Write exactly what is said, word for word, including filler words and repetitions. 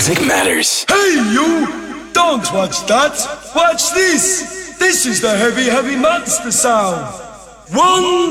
music matters. Hey, you! Don't watch that! Watch this! This is the heavy, heavy monster sound! One,